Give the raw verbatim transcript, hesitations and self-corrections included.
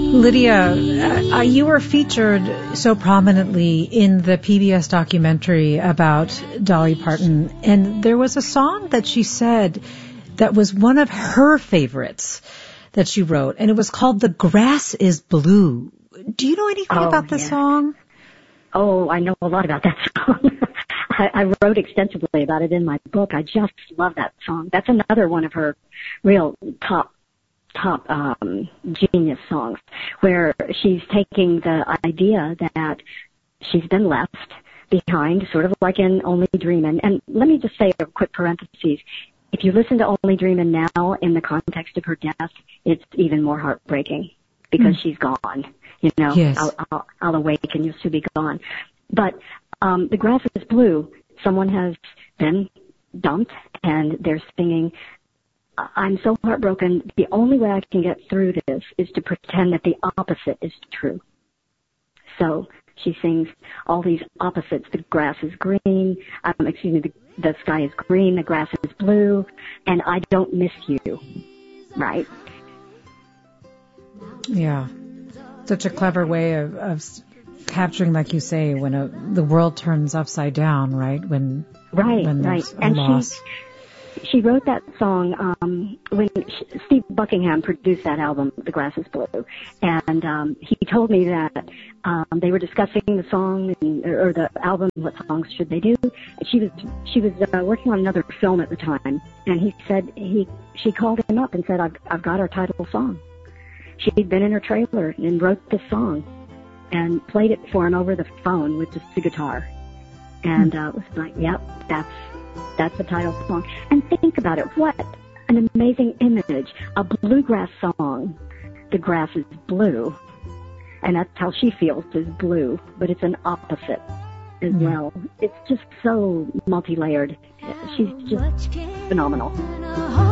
Lydia, uh, you were featured so prominently in the P B S documentary about Dolly Parton, and there was a song that she said that was one of her favorites that she wrote, and it was called "The Grass is Blue." Do you know anything oh, about this yeah. song? Oh, I know a lot about that song. I, I wrote extensively about it in my book. I just love that song. That's another one of her real top top um, genius songs, where she's taking the idea that she's been left behind, sort of like in Only Dreamin'. And let me just say a quick parenthesis. If you listen to Only Dreamin' now in the context of her death, it's even more heartbreaking because mm. she's gone. You know, yes. I'll, I'll, I'll awake and you'll still be gone. But um, The Grass is Blue, someone has been dumped and they're singing, I'm so heartbroken. The only way I can get through this is to pretend that the opposite is true. So she sings all these opposites. The grass is green. Um, excuse me. The, the sky is green. The grass is blue. And I don't miss you. Right? Yeah. Such a clever way of, of capturing, like you say, when a, the world turns upside down, right? When, right, when right. there's a and loss. She, She wrote that song um, when she, Steve Buckingham produced that album, The Grass is Blue. And um, he told me that um, they were discussing the song and, or the album, what songs should they do. And she was she was uh, working on another film at the time, and he said he she called him up and said, "I've I've got our title song." She'd been in her trailer and wrote this song and played it for him over the phone with just the guitar. And uh, it was like, yep, that's. That's the title song. And think about it. What an amazing image. A bluegrass song. The grass is blue. And that's how she feels, is blue. But it's an opposite as mm-hmm. well. It's just so multi-layered. She's just phenomenal.